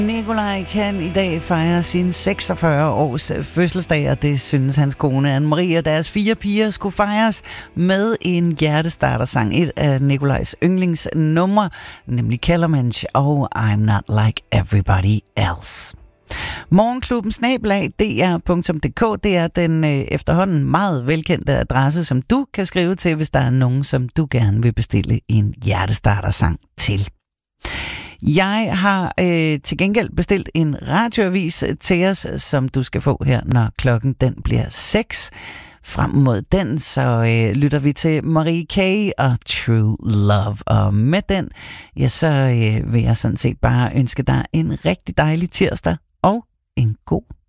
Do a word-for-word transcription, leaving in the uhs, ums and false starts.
Nikolaj kan i dag fejre sin seksogfyrre års fødselsdag, og det synes hans kone Anne-Marie og deres fire piger skulle fejres med en hjertestartersang. Et af Nikolajs yndlingsnumre, nemlig Kellermensch og I'm Not Like Everybody Else. Morgenklubben snabel-a d r punktum d k, det er den øh, efterhånden meget velkendte adresse, som du kan skrive til, hvis der er nogen, som du gerne vil bestille en hjertestartersang til. Jeg har øh, til gengæld bestilt en radioavis til os, som du skal få her, når klokken den bliver seks. Frem mod den, så øh, lytter vi til Marie K. og True Love. Og med den, ja, så øh, vil jeg sådan set bare ønske dig en rigtig dejlig tirsdag og en god